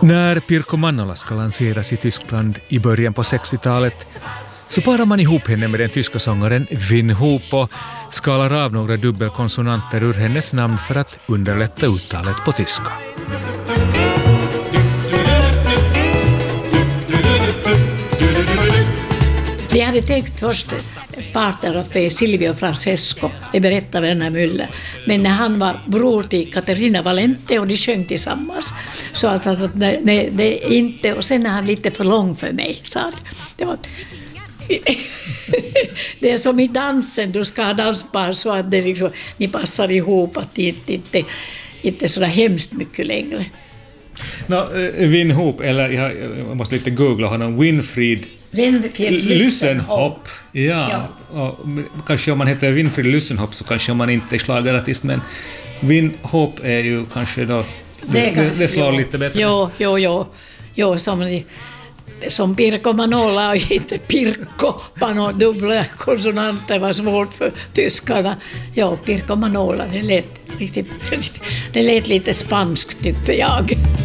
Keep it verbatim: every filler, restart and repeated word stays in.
När Pirkko Mannola ska lanseras i Tyskland i början på sextiotalet så parar man ihop henne med den tyska sångaren Win Hoop och skalar av några dubbelkonsonanter ur hennes namn för att underlätta uttalet på tyska. Vi hade tänkt först partner att bli Silvio Francesco, det berättade den här Müller. Men när han var bror till Katarina Valente och de sjöng tillsammans. Så alltså att det, det, det är inte, och sen är han lite för lång för mig, sa han. Det var... det är som i dansen, du ska ha danspar så att det liksom, ni passar ihop, att det inte, inte, inte så där hemskt mycket längre. No, Win Hoop, eller jag, jag måste lite googla honom, Winfried Lyssenhopp. Ja, ja. Och kanske om man heter Winfried Lyssenhopp så kanske man inte är schlagerartist, men Win Hoop är ju kanske då, det, det, det, det slår jo, lite bättre. Jo, jo, jo, jo som, som Pirkko Mannola och inte Pirkko, Pano, dubbla konsonanter var svårt för tyskarna. Jo, Pirkko Mannola, det lät, riktigt, det lät lite spanskt tyckte jag.